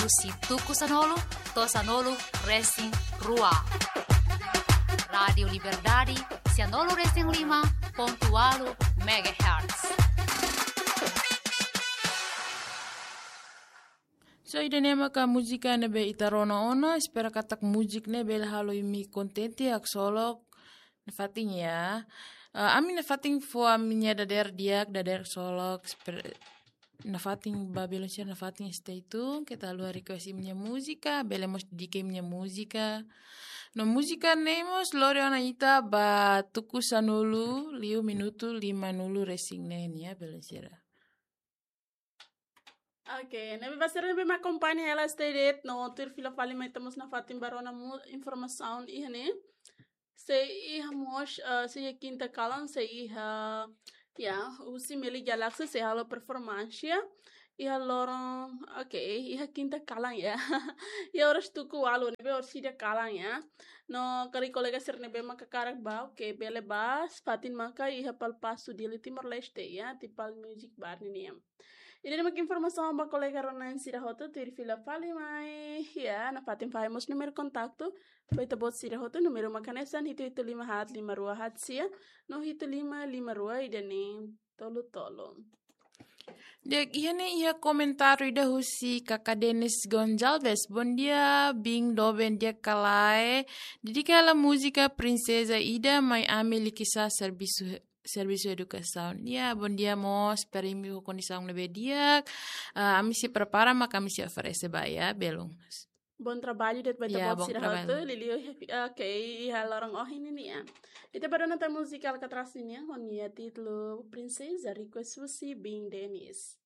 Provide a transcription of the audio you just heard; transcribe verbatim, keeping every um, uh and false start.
Usi tuku sanolu, to sanolu Racing Rua. Radio Liberdade, Sianolo Racing lima ponto oito megahertz. So ida nema ka muzika nebe itarona ona, espera katak muzik nebe halo imi kontenti ak solok nefating ya. Uh, ami nefating fo aminya dader diak dader solok nafating babelo sia nafating stay tu kita lu request imnya muzika belemos dike imnya muzika no muzika nemos lore ona ita ba tuku sanulu liu minutu lima nulu racing nen ya belesira. Oke, nabi basir nabi ma kompani ela stay det no tur fila fali mai temos na fatim barona mu informação ihne se iha mos uh, se quinta kalan se iha ya usi meli galaxy se halo performância iha loron oke iha quinta kalan ya ya oras tuku alu nebe orsida kalan ya no kari kolega ser nebe maka karak ba oke bele bas fatin maka iha pal pasu di Timor Leste ya tipal music bar ni ya. Ini nama informação ba kolega Ronan Sirahoto tu fila fali mai ya na fatin faimos número kontakto baita bot Sirahoto número makanesan hito hito lima hat lima rua hat sia no hito lima lima rua idane tolo tolo. Dek iya nih iya komentar ida husi kakak Dennis Gonzalez bon dia bing doben dia kalai jadi kala musika princesa ida mai amili kisah servisu servisu edukação ya bon dia mos perimi kondisang lebe dia uh, ami si prepara maka ami si oferece baya belum. Bon trabalho det baita Ya, bot bom Sirahoto lilio okay iha lorong oh ini nih ya. Ita baru nonton musikal katrasinnya honia titlo princesa request susi bing Dennis.